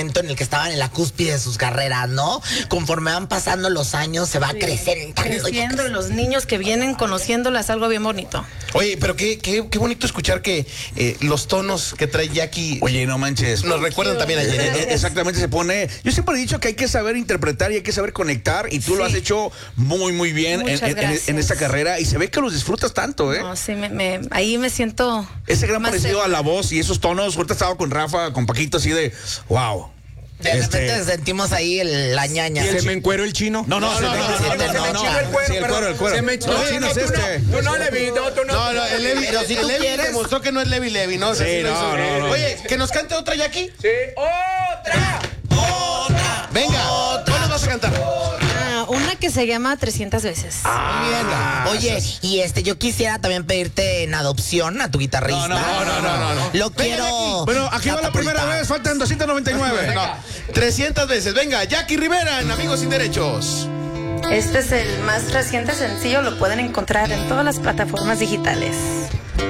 en el que estaban en la cúspide de sus carreras, ¿no? Conforme van pasando los años, se va a crecer. Creciendo, los niños que vienen conociéndolas, algo bien bonito. Oye, pero qué bonito escuchar que los tonos que trae Jackie. Oye, no manches. Nos recuerdan también a Jenny. Exactamente, se pone. Yo siempre he dicho que hay que saber interpretar y hay que saber conectar, y tú lo has hecho muy bien en esta carrera, y se ve que los disfrutas tanto, ¿eh? No, sí, ahí me siento. Ese gran parecido a la voz y esos tonos. Ahorita estaba con Rafa, con Paquito, así de wow. De repente sentimos ahí la ñaña. ¿Se me encueró el chino? No, el cuero. Se me echó el chino, es este. Tú no, Levi, no, el Levi. Pero si tú quieres, demostró que no es Levi, ¿no? Sí, no. Oye, ¿que nos cante otra, Jackie? Sí. ¡Otra! Venga, ¿cuál nos vas a cantar? Una que se llama 300 veces. Oye, y yo quisiera también pedirte en adopción a tu guitarrista. No. Lo quiero. Bueno, aquí va la primera vez, faltan 299. No, 300 veces. Venga, Jackie Rivera en Amigos Sin Derechos. Este es el más reciente sencillo, lo pueden encontrar en todas las plataformas digitales.